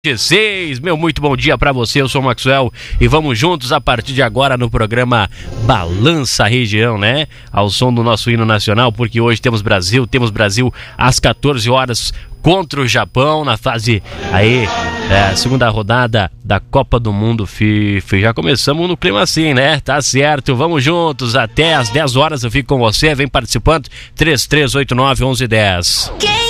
16, meu muito bom dia pra você, eu sou o Maxwell e vamos juntos a partir de agora no programa Balança Região, né? Ao som do nosso hino nacional, porque hoje temos Brasil às 14 horas contra o Japão na fase aí, segunda rodada da Copa do Mundo FIFA. Já começamos no clima assim, né? Tá certo, vamos juntos até às 10 horas, eu fico com você, vem participando, 3389-1110.